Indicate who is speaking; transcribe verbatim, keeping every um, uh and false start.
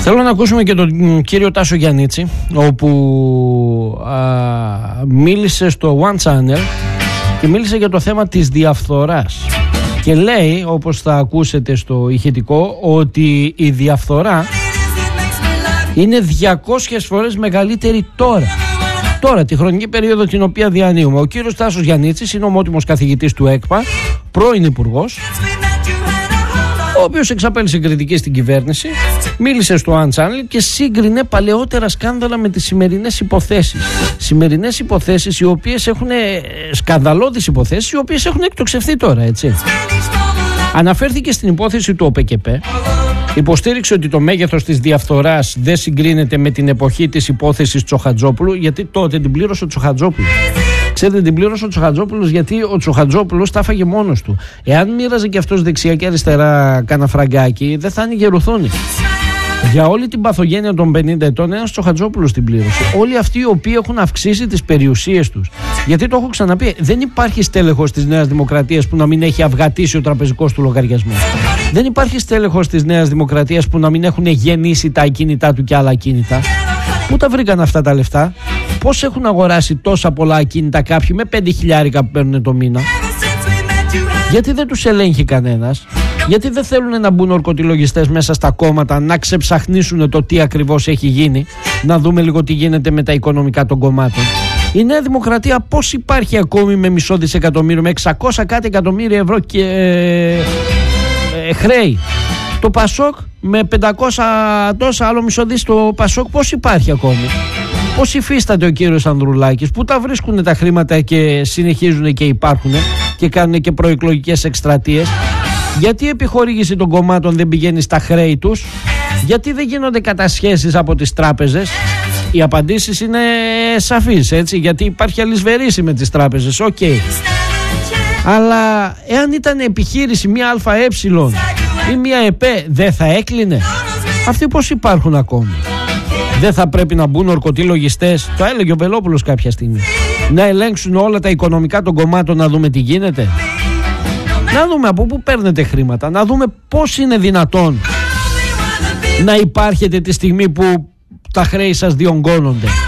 Speaker 1: Θέλω να ακούσουμε και τον κύριο Τάσο Γιαννίτση, όπου α, μίλησε στο One Channel και μίλησε για το θέμα της διαφθοράς. Και λέει, όπως θα ακούσετε στο ηχητικό, ότι η διαφθορά είναι διακόσιες φορές μεγαλύτερη τώρα. Τώρα, τη χρονική περίοδο την οποία διανύουμε. Ο κύριος Τάσος Γιαννίτσης είναι ομότιμος καθηγητής του ΕΚΠΑ, πρώην υπουργός, ο οποίος εξαπέλυσε κριτική στην κυβέρνηση, μίλησε στο One Channel και σύγκρινε παλαιότερα σκάνδαλα με τις σημερινές υποθέσεις. Σημερινές υποθέσεις οι οποίες έχουν, σκανδαλώδεις υποθέσεις, οι οποίες έχουν εκτοξευθεί τώρα, έτσι. Αναφέρθηκε στην υπόθεση του ΟΠΕΚΕΠ, υποστήριξε ότι το μέγεθος της διαφθοράς δεν συγκρίνεται με την εποχή της υπόθεσης Τσοχατζόπουλου, γιατί τότε την πλήρωσε ο Τσοχατζόπουλος. Ξέρετε, την πλήρωσε ο Τσοχατζόπουλος γιατί ο Τσοχατζόπουλος τα έφαγε μόνος του. Εάν μοίραζε και αυτός δεξιά και αριστερά κάνα φραγκάκι, δεν θα άνοιγε ρουθούνη. Για όλη την παθογένεια των πενήντα ετών, ένας Τσοχατζόπουλος την πλήρωσε. Όλοι αυτοί οι οποίοι έχουν αυξήσει τις περιουσίες τους. Γιατί το έχω ξαναπεί, δεν υπάρχει στέλεχος της Νέας Δημοκρατίας που να μην έχει αυγατήσει ο τραπεζικός του λογαριασμός. Δεν υπάρχει στέλεχος της Νέας Δημοκρατίας που να μην έχουν γεννήσει τα ακίνητά του και άλλα ακίνητα. Πού τα βρήκαν αυτά τα λεφτά? Πώς έχουν αγοράσει τόσα πολλά ακίνητα κάποιοι με πέντε χιλιάρικα που παίρνουν το μήνα? Γιατί δεν τους ελέγχει κανένας? Γιατί δεν θέλουν να μπουν ορκωτιλογιστές μέσα στα κόμματα να ξεψαχνίσουν το τι ακριβώς έχει γίνει, να δούμε λίγο τι γίνεται με τα οικονομικά των κομμάτων? Η Νέα Δημοκρατία πώς υπάρχει ακόμη με μισό δισεκατομμύριο, με εξακόσια κάτι εκατομμύρια ευρώ και ε, ε, χρέη? Το Πασόκ με πεντακόσια τόσα, άλλο μισό δις το Πασόκ, πώς υπάρχει ακόμη? Πώς υφίσταται ο κύριος Ανδρουλάκης? Πού τα βρίσκουν τα χρήματα και συνεχίζουν και υπάρχουν και κάνουν και προεκλογικές εκστρατείες? Γιατί η επιχορήγηση των κομμάτων δεν πηγαίνει στα χρέη τους? Γιατί δεν γίνονται κατασχέσεις από τις τράπεζες? Οι απαντήσεις είναι σαφείς, έτσι, γιατί υπάρχει αλυσβερίση με τις τράπεζες, οκ. Okay. Αλλά εάν ήταν επιχείρηση μια ΑΕ ή μια ΕΠΕ, δεν θα έκλεινε? Αυτοί πώς υπάρχουν ακόμη? Δεν θα πρέπει να μπουν ορκωτοί λογιστές? Το έλεγε ο Βελόπουλος κάποια στιγμή. Να ελέγξουν όλα τα οικονομικά των κομμάτων, να δούμε τι γίνεται. Να δούμε από πού παίρνετε χρήματα. Να δούμε πώς είναι δυνατόν να υπάρχετε τη στιγμή που τα χρέη σας διονγκώνονται.